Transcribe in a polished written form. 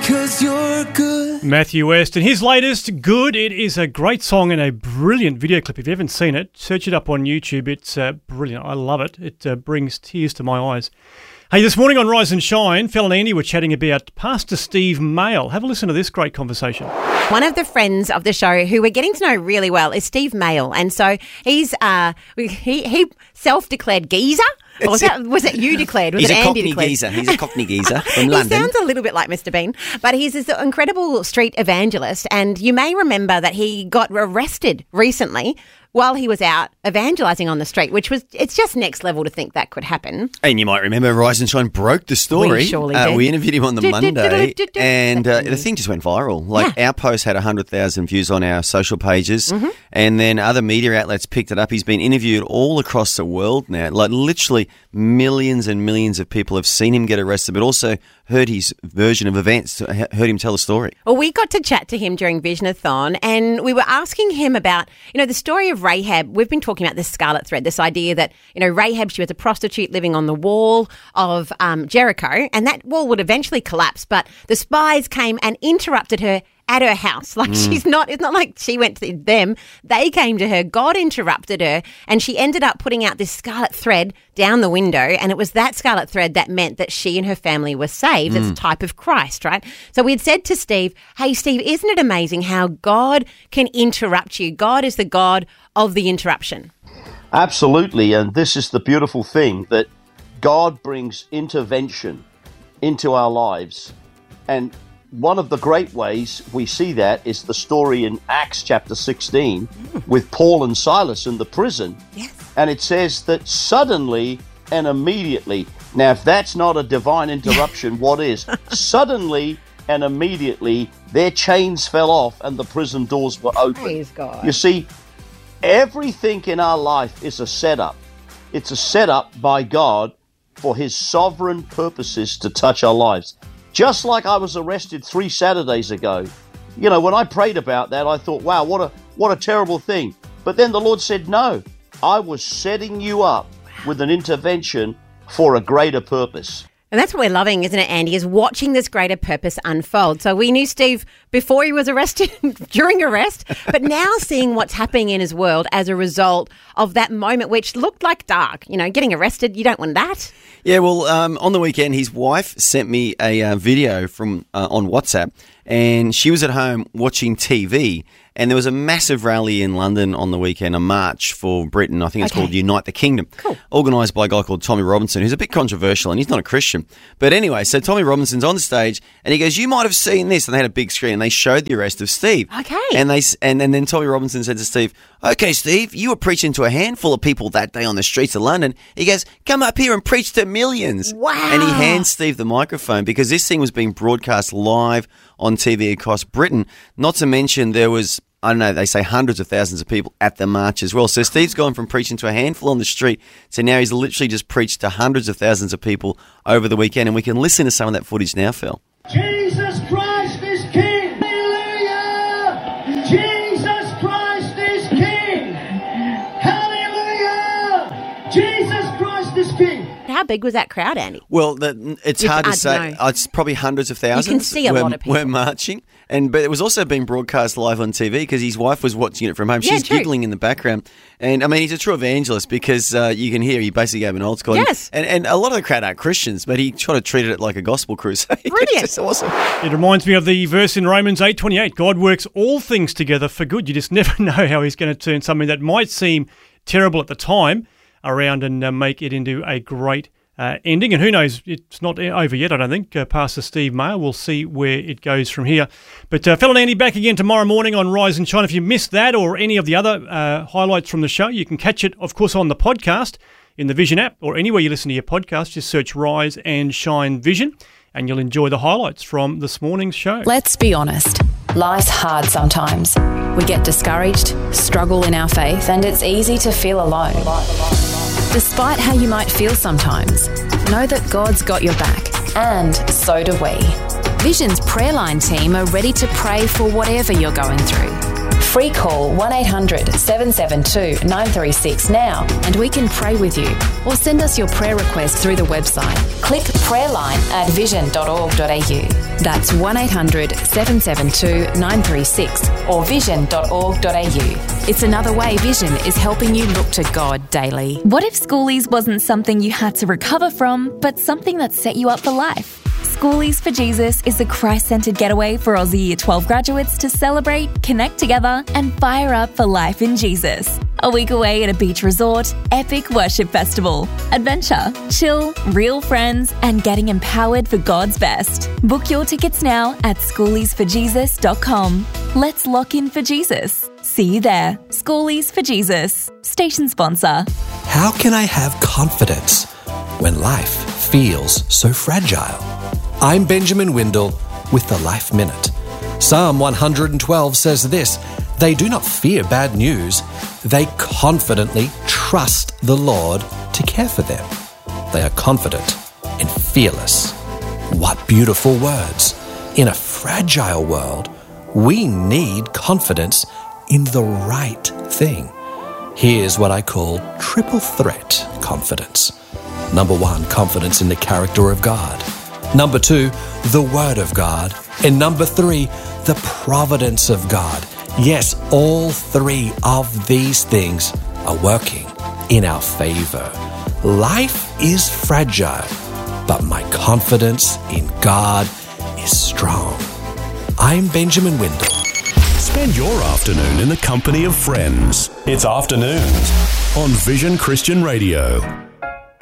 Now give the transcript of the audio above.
'cause you're good. Matthew West and his latest, Good. It is a great song and a brilliant video clip. If you haven't seen it, search it up on YouTube. It's brilliant. I love it. It brings tears to my eyes. Hey, this morning on Rise and Shine, Phil and Andy were chatting about Pastor Steve Mail. Have a listen to this great conversation. One of the friends of the show who we're getting to know really well is Steve Mail. And so he's he self-declared geezer. Or was it you declared? Was He's it a Andy Cockney declared? geezer. He's a Cockney geezer from He London. sounds a little bit like Mr. Bean, but he's this incredible street evangelist. And you may remember that he got arrested recently while he was out evangelising on the street, it's just next level to think that could happen. And you might remember Rise and Shine broke the story. We surely did. We interviewed him on the Monday, and the thing just went viral. Our post had 100,000 views on our social pages, and then other media outlets picked it up. He's been interviewed all across the world now. Like literally millions and millions of people have seen him get arrested, but also heard his version of events, heard him tell the story. Well, we got to chat to him during Visionathon, and we were asking him about, the story of Rahab. We've been talking about this scarlet thread, this idea that, Rahab, she was a prostitute living on the wall of Jericho, and that wall would eventually collapse, but the spies came and interrupted her at her house. It's not like she went to them. They came to her. God interrupted her, and she ended up putting out this scarlet thread down the window, and it was that scarlet thread that meant that she and her family were saved. It's a type of Christ, right? So we had said to Steve, hey, Steve, isn't it amazing how God can interrupt you? God is the God of the interruption. Absolutely, and this is the beautiful thing, that God brings intervention into our lives, and one of the great ways we see that is the story in Acts chapter 16 with Paul and Silas in the prison. Yes. And it says that suddenly and immediately, now if that's not a divine interruption, what is? Suddenly and immediately their chains fell off and the prison doors were open. Praise God. You see, everything in our life is a setup. It's a setup by God for his sovereign purposes to touch our lives. Just like I was arrested 3 Saturdays ago. When I prayed about that, I thought, wow, what a terrible thing. But then the Lord said, no, I was setting you up with an intervention for a greater purpose. And that's what we're loving, isn't it, Andy, is watching this greater purpose unfold. So we knew Steve before he was arrested, during arrest, but now seeing what's happening in his world as a result of that moment, which looked like dark. Getting arrested, you don't want that. Yeah, well, on the weekend, his wife sent me a video from on WhatsApp, and she was at home watching TV, and there was a massive rally in London on the weekend, a march for Britain. I think it's called Unite the Kingdom, organised by a guy called Tommy Robinson, who's a bit controversial, and he's not a Christian. But anyway, so Tommy Robinson's on the stage, and he goes, you might have seen this, and they had a big screen, and they showed the arrest of Steve. Okay. And then Tommy Robinson said to Steve, okay, Steve, you were preaching to a handful of people that day on the streets of London. He goes, come up here and preach to millions. Wow. And he hands Steve the microphone because this thing was being broadcast live on TV across Britain. Not to mention there was, I don't know, they say hundreds of thousands of people at the march as well. So Steve's gone from preaching to a handful on the street to now he's literally just preached to hundreds of thousands of people over the weekend. And we can listen to some of that footage now, Phil. Jesus Christ is King! Hallelujah! Jesus Christ is King! Hallelujah! Jesus Christ is King! How big was that crowd, Andy? Well, it's hard to say. It's probably hundreds of thousands. You can see a lot of people. Were marching. But it was also being broadcast live on TV because his wife was watching it from home. She's giggling in the background. And, he's a true evangelist because you can hear he basically gave an old school. Yes. And a lot of the crowd aren't Christians, but he sort of treated it like a gospel crusade. Brilliant. It's awesome. It reminds me of the verse in Romans 8:28. God works all things together for good. You just never know how he's going to turn something that might seem terrible at the time around and make it into a great ending. And who knows, it's not over yet, I don't think. Pastor Steve Mail, we'll see where it goes from here. But Phil and Andy back again tomorrow morning on Rise and Shine. If you missed that or any of the other highlights from the show, you can catch it, of course, on the podcast in the Vision app or anywhere you listen to your podcast. Just search Rise and Shine Vision and you'll enjoy the highlights from this morning's show. Let's be honest. Life's hard sometimes. We get discouraged, struggle in our faith, and it's easy to feel alone. Despite how you might feel sometimes, know that God's got your back, and so do we. Vision's prayer line team are ready to pray for whatever you're going through. Free call 1800 772 936 now and we can pray with you, or send us your prayer request through the website. Click Prayerline at vision.org.au. That's 1800 772 936 or vision.org.au. It's another way Vision is helping you look to God daily. What if schoolies wasn't something you had to recover from, but something that set you up for life? Schoolies for Jesus is a Christ-centred getaway for Aussie Year 12 graduates to celebrate, connect together and fire up for life in Jesus. A week away at a beach resort, epic worship festival, adventure, chill, real friends and getting empowered for God's best. Book your tickets now at schooliesforjesus.com. Let's lock in for Jesus. See you there. Schoolies for Jesus. Station sponsor. How can I have confidence when life feels so fragile? I'm Benjamin Windle with the Life Minute. Psalm 112 says this: they do not fear bad news. They confidently trust the Lord to care for them. They are confident and fearless. What beautiful words. In a fragile world, we need confidence in the right thing. Here's what I call triple threat confidence. Number 1, confidence in the character of God. Number 2, the Word of God. And number 3, the providence of God. Yes, all 3 of these things are working in our favor. Life is fragile, but my confidence in God is strong. I'm Benjamin Windle. Spend your afternoon in the company of friends. It's Afternoons on Vision Christian Radio.